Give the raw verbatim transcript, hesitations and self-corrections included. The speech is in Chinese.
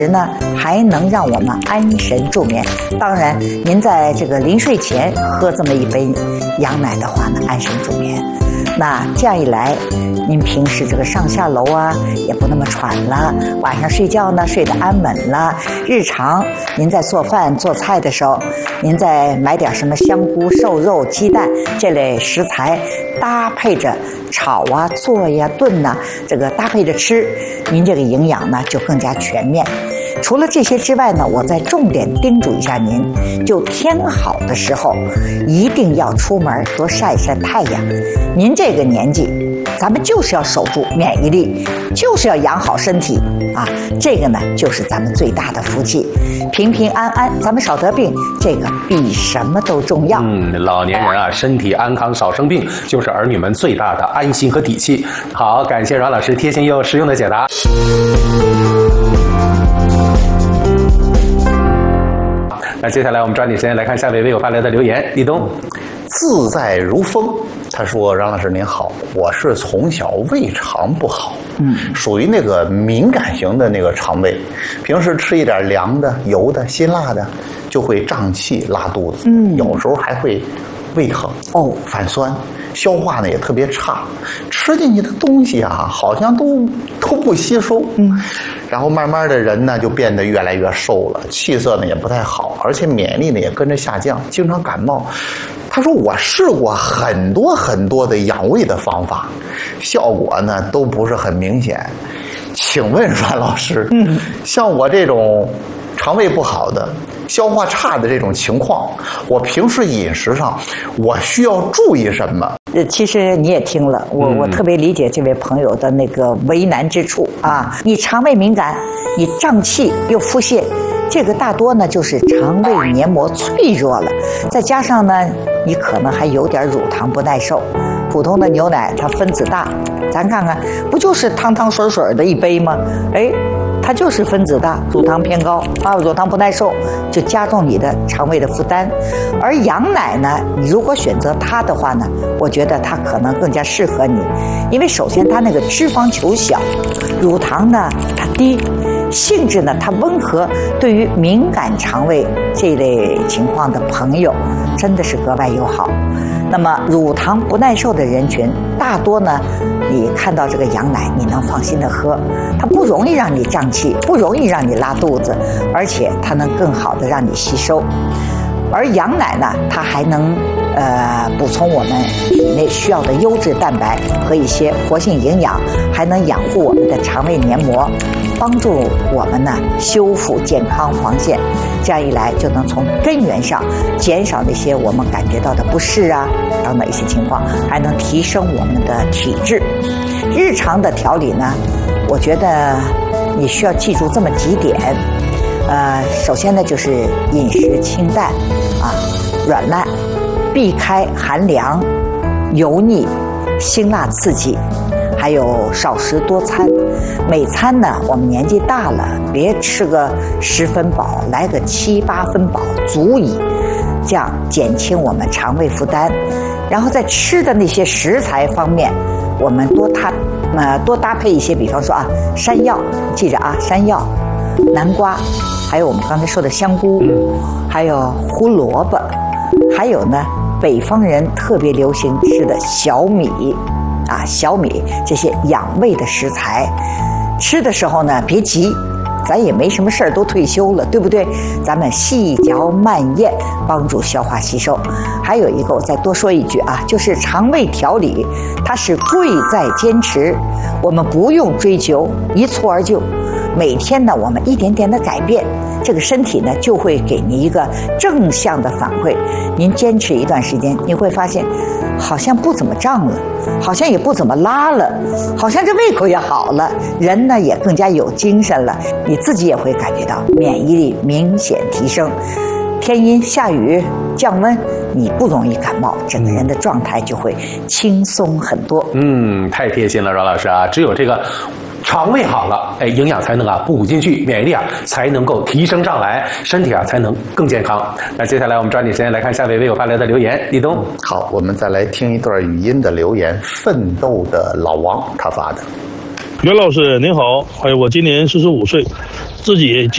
呢还能让我们安神助眠。当然，您在这个临睡前喝这么一杯羊奶的话呢，安神助眠。那这样一来，您平时这个上下楼啊也不那么喘了，晚上睡觉呢睡得安稳了。日常您在做饭做菜的时候，您再买点什么香菇、瘦肉、鸡蛋这类食材，搭配着炒啊、做呀、炖呐、啊，这个搭配着吃，您这个营养呢就更加全面。除了这些之外呢，我再重点叮嘱一下您，就天好的时候一定要出门多晒一晒太阳。您这个年纪，咱们就是要守住免疫力，就是要养好身体啊，这个呢就是咱们最大的福气。平平安安，咱们少得病，这个比什么都重要。 嗯，老年人啊，身体安康少生病，就是儿女们最大的安心和底气。好，感谢阮老师贴心又实用的解答。那接下来我们抓紧时间来看下位微友发来的留言。立冬， 自在如风，他说：“让老师您好，我是从小胃肠不好，嗯，属于那个敏感型的那个肠胃，平时吃一点凉的、油的、辛辣的，就会胀气、拉肚子，嗯，有时候还会胃疼哦，反酸。”消化呢也特别差，吃进去的东西啊，好像都都不吸收，嗯，然后慢慢的人呢就变得越来越瘦了，气色呢也不太好，而且免疫力呢也跟着下降，经常感冒。他说我试过很多很多的养胃的方法，效果呢都不是很明显。请问阮老师，嗯，像我这种肠胃不好的、消化差的这种情况，我平时饮食上我需要注意什么？ 呃，其实你也听了，我我特别理解这位朋友的那个为难之处啊。你肠胃敏感，你胀气又腹泻，这个大多呢就是肠胃黏膜脆弱了，再加上呢你可能还有点乳糖不耐受。普通的牛奶它分子大，咱看看不就是汤汤水水的一杯吗？哎，它就是分子大，乳糖偏高啊，乳糖不耐受就加重你的肠胃的负担。而羊奶呢，你如果选择它的话呢，我觉得它可能更加适合你，因为首先它那个脂肪球小，乳糖呢它低，性质呢它温和，对于敏感肠胃这类情况的朋友真的是格外友好。那么乳糖不耐受的人群，大多呢你看到这个羊奶你能放心的喝，它不容易让你胀气，不容易让你拉肚子，而且它能更好的让你吸收。而羊奶呢，它还能呃补充我们体内需要的优质蛋白和一些活性营养，还能养护我们的肠胃黏膜，帮助我们呢修复健康防线。这样一来，就能从根源上减少那些我们感觉到的不适啊等等一些情况，还能提升我们的体质。日常的调理呢，我觉得你需要记住这么几点。呃，首先呢就是饮食清淡啊，软烂，避开寒凉、油腻、辛辣刺激，还有少食多餐。每餐呢，我们年纪大了，别吃个十分饱，来个七八分饱足矣，这样减轻我们肠胃负担。然后在吃的那些食材方面，我们多搭呃多搭配一些，比方说啊，山药，记着啊，山药、南瓜，还有我们刚才说的香菇，还有胡萝卜，还有呢，北方人特别流行吃的小米啊，小米这些养胃的食材，吃的时候呢别急，咱也没什么事儿，都退休了，对不对？咱们细嚼慢咽，帮助消化吸收。还有一个，我再多说一句啊，就是肠胃调理，它是贵在坚持，我们不用追求一蹴而就。每天呢，我们一点点的改变，这个身体呢就会给您一个正向的反馈。您坚持一段时间，你会发现，好像不怎么胀了，好像也不怎么拉了，好像这胃口也好了，人呢也更加有精神了，你自己也会感觉到免疫力明显提升。天阴下雨降温，你不容易感冒，整个人的状态就会轻松很多。 嗯，太贴心了，阮老师啊，只有这个肠胃好了，哎，营养才能啊补进去，免疫力啊才能够提升上来，身体啊才能更健康。那接下来我们抓紧时间来看下位微友发来的留言。立冬， 好，我们再来听一段语音的留言，奋斗的老王他发的。 袁老师您好，哎，我今年四十五岁，自己